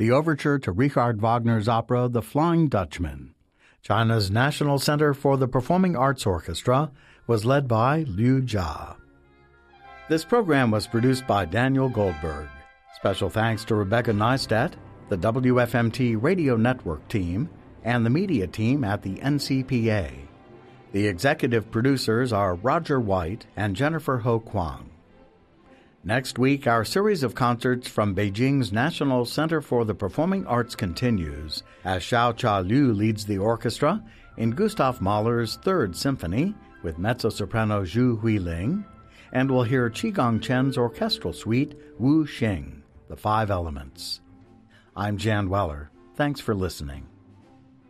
the overture to Richard Wagner's opera The Flying Dutchman. China's National Center for the Performing Arts Orchestra was led by Liu Jia. This program was produced by Daniel Goldberg. Special thanks to Rebecca Neistat, the WFMT Radio Network team, and the media team at the NCPA. The executive producers are Roger White and Jennifer Ho Kwang. Next week, our series of concerts from Beijing's National Center for the Performing Arts continues as Xiao Cha Liu leads the orchestra in Gustav Mahler's Third Symphony with mezzo-soprano Zhu Huiling, and we'll hear Qigong Chen's orchestral suite Wu Xing, The Five Elements. I'm Jan Weller. Thanks for listening.